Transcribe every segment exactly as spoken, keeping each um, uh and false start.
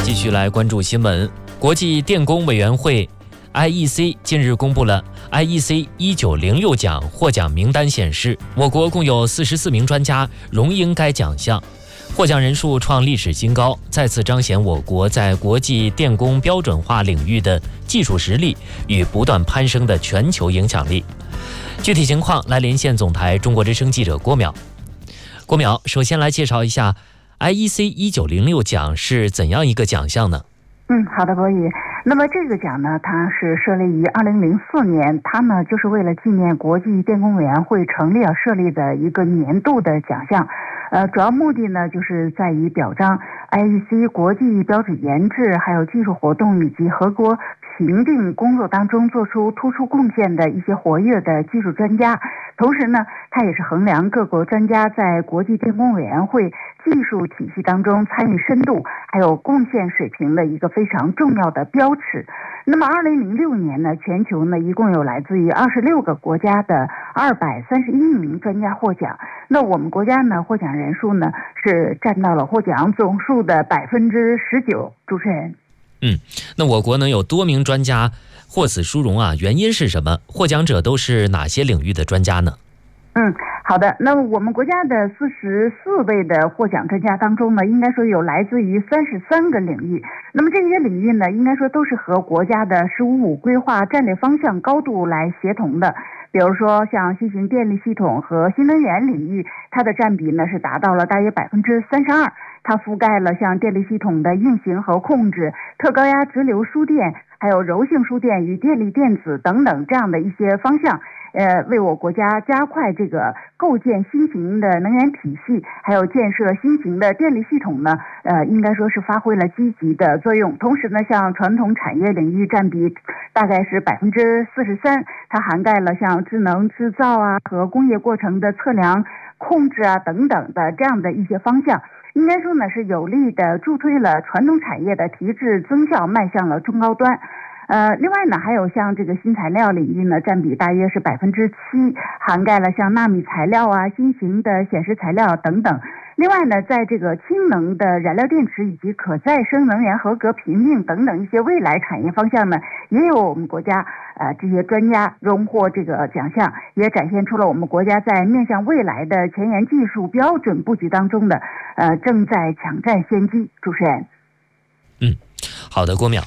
继续来关注新闻。国际电工委员会 I E C 近日公布了 I E C 一九零六奖获奖名单，显示我国共有四十四名专家荣膺该奖项，获奖人数创历史新高，再次彰显我国在国际电工标准化领域的技术实力与不断攀升的全球影响力。具体情况来连线总台中国之声记者郭淼。郭淼，首先来介绍一下 I E C 一九零六奖是怎样一个奖项呢？ 嗯，好的，博宇。那么这个奖呢，它是设立于二零零四年，它呢就是为了纪念国际电工委员会成立而设立的一个年度的奖项。呃，主要目的呢，就是在于表彰 I E C 国际标准研制、还有技术活动以及合国评定工作当中做出突出贡献的一些活跃的技术专家。同时呢，它也是衡量各国专家在国际电工委员会技术体系当中参与深度还有贡献水平的一个非常重要的标尺。那么二零零六年呢，全球呢一共有来自于二十六个国家的二百三十一名专家获奖。那我们国家呢获奖人数呢是占到了获奖总数的百分之十九。主持人。 嗯，那我国能有多名专家获此殊荣啊，原因是什么？获奖者都是哪些领域的专家呢？ 嗯，好的。那么我们国家的四十四位的获奖专家当中呢，应该说有来自于三十三个领域。那么这些领域呢，应该说都是和国家的“十五五”规划战略方向高度来协同的。比如说像新型电力系统和新能源领域，它的占比呢是达到了大约百分之三十二。它覆盖了像电力系统的运行和控制、特高压直流输电，还有柔性输电与电力电子等等这样的一些方向。呃，为我国家加快这个构建新型的能源体系，还有建设新型的电力系统呢，呃，应该说是发挥了积极的作用。同时呢，像传统产业领域占比大概是百分之四十三，它涵盖了像智能制造啊和工业过程的测量、控制啊等等的这样的一些方向。应该说呢，是有力的助推了传统产业的提质增效，迈向了中高端。呃，另外呢，还有像这个新材料领域呢，占比大约是百分之七，涵盖了像纳米材料啊、新型的显示材料等等。另外呢，在这个氢能的燃料电池以及可再生能源合格评定等等一些未来产业方向呢，也有我们国家呃这些专家荣获这个奖项，也展现出了我们国家在面向未来的前沿技术标准布局当中的呃正在抢占先机。主持人。 嗯，好的，郭淼。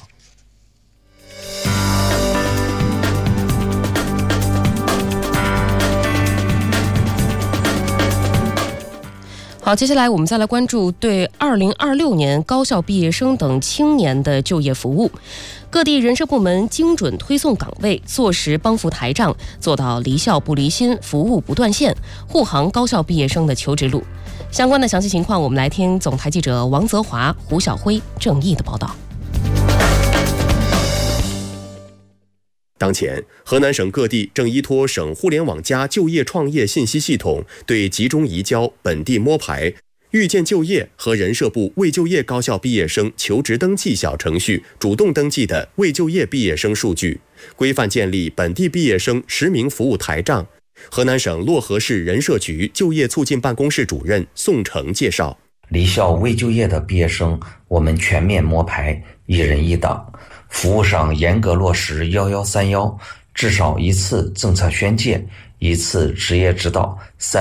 好，接下来我们再来关注对二零二六年高校毕业生等青年的就业服务。各地人社部门精准推送岗位，坐实帮扶台账，做到离校不离心，服务不断线，护航高校毕业生的求职路。相关的详细情况，我们来听总台记者王泽华、胡晓辉、郑毅的报道。 当前，河南省各地正依托省互联网加就业创业信息系统，对集中移交、本地摸排、预见就业和人社部未就业高校毕业生求职登记小程序主动登记的未就业毕业生数据，规范建立本地毕业生实名服务台账。河南省漯河市人社局就业促进办公室主任宋成介绍， 离校未就业的毕业生，我们全面摸排，一人一档。服务上严格落实幺幺三幺，至少一次政策宣介，一次职业指导，三